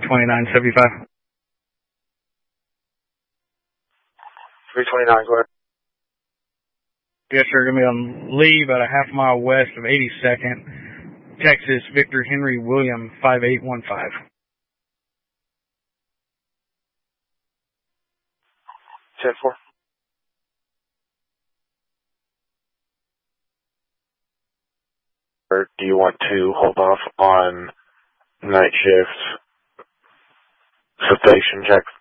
329.75. 329, go ahead. Yes, sir. Going to be on leave at a half mile west of 82nd, Texas, Victor Henry William, 5815. 10-4. Or do you want to hold off on night shift cessation checks?